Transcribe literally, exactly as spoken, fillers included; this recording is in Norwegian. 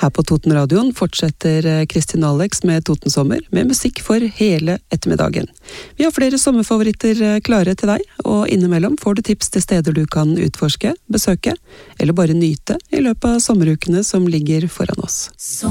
Her på Totenradioen fortsetter Kristin Alex med Totensommer, med musikk for hele ettermiddagen. Vi har flere sommerfavoritter klare til deg, og innimellom får du tips til steder du kan utforske, besøke, eller bare nyte i løpet av sommerukene som ligger foran oss.